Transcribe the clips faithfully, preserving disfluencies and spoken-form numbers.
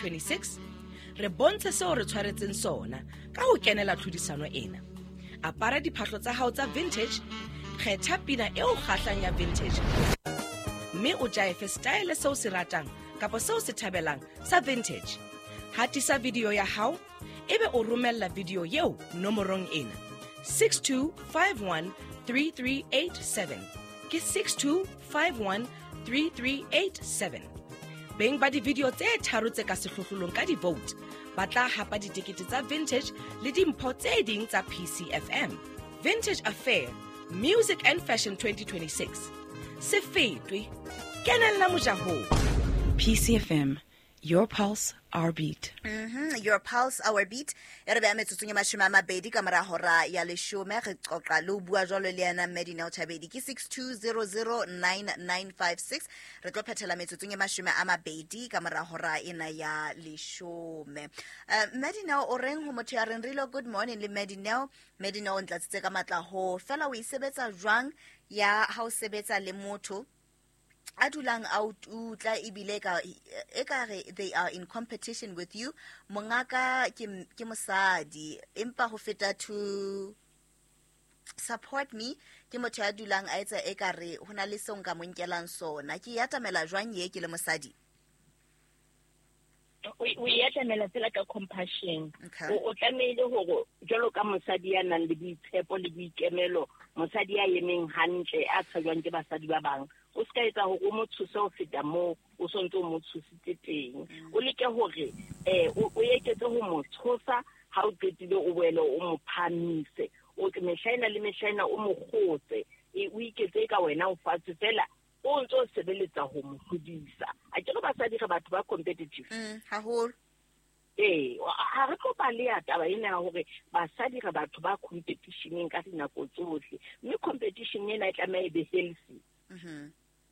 twenty-six, re bontshe seo re tshwaretseng sona ka ho kenela tlhodisano ena. Apara diphahlo tsa hao tsa vintage, kgetha pina eo kgahlang ya vintage, mme o jaife style seo se ratang kapa seo se thabelang sa vintage. Hatisa video ya hao, ebe o romella video yeo nomorong ena six two five one three three eight seven ke six two five one three three eight seven. Beng ba di video tse tharo tse ka sehlohlolong ka di vote ba tla hapa ditekete tsa vintage le dimpho tse ding tsa P C F M. Vintage Affair, Music and Fashion twenty twenty-six. Se fetwe, kenella mojahong. P C F M, your pulse, our beat. Mhm, your pulse, our beat. Ere be ametsutsung ya mashome a mabedi ka mora hora ya leshome re qoqa le bua jwalo le yana Medina Utabedi ke six two zero zero nine nine five six. Re tlo phethela metsutsung ya mashome a mabedi ka mora hora ena ya leshome. Uh, Medina o reng ho motho ya reng rilo good morning le Medina. Medina o ntlatsitse ka matla ho fela o isebetsa jwang ya ha o sebetsa le motho adulang out utla ibile ka ekare they are in competition with you. Mongaka ke ke mosadi empa ho feta to support me ke motho ya dulang a etsa ekare hona le song ka monkelang sona ke yatamela jwang ye ke le mosadi. we we yatamela tsela ka compassion Okay. o tlamehile hore jalo ka mosadi ya nang le boitshepo le boikemelo, mosadi ya yemeng hantle a tshwajwang ke basadi ba bang, o ska etsa hore o mothusa o feta mo o sontse o mothusitse teng. O leke hore eh o yeketse ho mothusa ha o qetile o boele o mo phamise, o ke mehla le mehla o mo khotse o iketse ka wena o fatshe fela o ntse o sebeletsa ho mo hodisa. A ke re basadi re batho ba competitive. Mm, haholo. Eh, ha re tlo ba le taba ena hore basadi re batho ba competitioneng ka dinako tsohle. Mme competition ena e tlameha e be healthy. Mhm.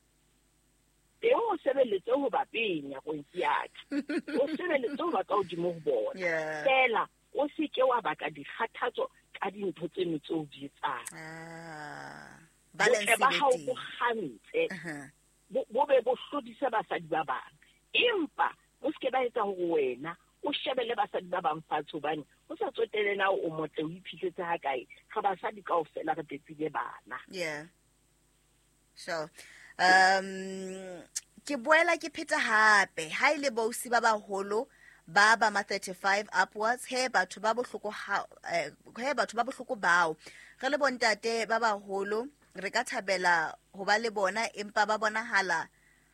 Teng o sebeletse ho ba penya go tsiaka. O sebeletse ho ba ka hodimo ho bona. Yeah. Fela o se ke wa baka dikgathatso ka dintho tse metseo di etsang. Ah. Balance Balance ba ha o beti. khantse. Mhm. Bo be bo hlodisa basadi ba bang. Empa o se ke ba etsa ho wena o shebele basadi ba bang fatsho bane o sa tsotele na o motle o iphihletse ha kae ga basadi kaofela re petsile bana. Yeah. So, um ke boela ke pheta hape ha ile bosi ba baholo ba ba ma thirty-five upwards he batho ba bohloko ha eh, he batho ba bohloko bao re le bontate ba baholo re ka thabela ho ba le bona empa ba bonahala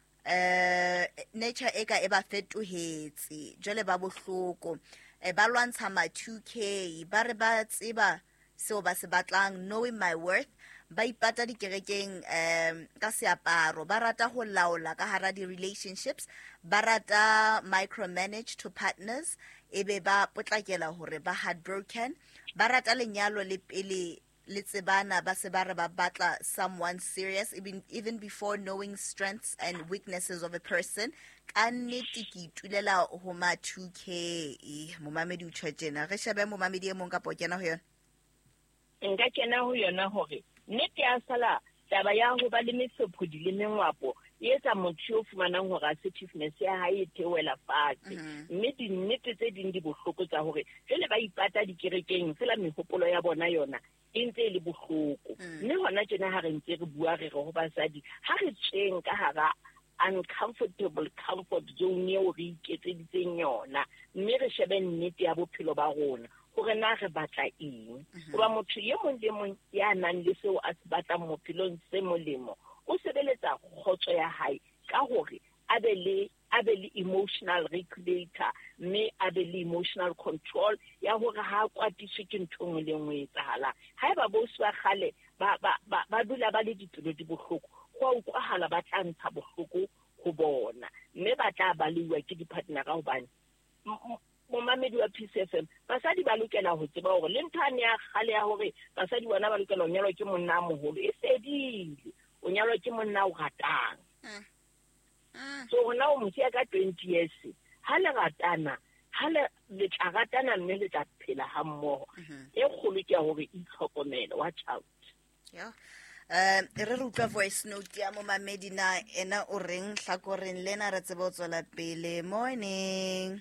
eh nature eka e ba fetohetse jole ba bohloko e ba lwantsha ma two K ba re ba tseba seo ba se batlang, knowing my worth. Ba ipata dikerekeng um ka seaparo, ba rata ho laola ka hara di relationships, ba rata micromanage to partners, ebe ba potlakela hore ba heartbroken, ba rata lenyalo le pele le tsebana ba se ba re ba batla someone serious even even before knowing strengths and weaknesses of a person. Ka nnete ke itulela ho ma two K mo mamedi o tshwetsena re shebe mo mamedi e mong ka pokena ho yona. Nka kena ho yona hore nnete ya sala taba ya ho ba le mesopodi le mengwapo e etsa motho o fumanang hore assertiveness ya hae e theoela fatshe. Mme di nnete tse ding di bohloko tsa hore jele ba ipata dikerekeng fela mehopolo ya bona yona e ntse le bohloko. Mme hona tjena ha re ntse re bua re re ho basadi ha re tsheng ka hara uncomfortable comfort zone eo re iketseditseng yona, mme re shebe nnete ya bophelo ba rona hore na re batla eng. Hoba motho ye mong le mong ya nang le seo a se batlang mophelong se molemo o sebeletsa khotso ya hae ka hore a be le a be le emotional regulator, mme a be le emotional control ya hore ha kwatiswe ke ntho ngwe le ngwe etsahala. Ha eba bo swa khale ba ba ba dula ba le ditulo di bohloko go utlwahala ba tla ntsha bohloko go bona, mme ba tla baliwa ke di-partner ka hobane mo mamedi wa P C F M basadi ba lokela ho tseba hore le nthane ya khale ya hore basadi bona ba lokela ho nyalwa ke monna a moholo e fedile, o nyalwa ke monna o ratang. So hona o motse ka twenty years ha le ratana ha le le tla ratana mme le tla phela ha mmoho e kgolo ke hore e tlhokomela watch out. Yeah. Um re re utlwa voice note ya mo mamedi na ena o reng hlakoreng lena re tsebo tswela pele. Morning.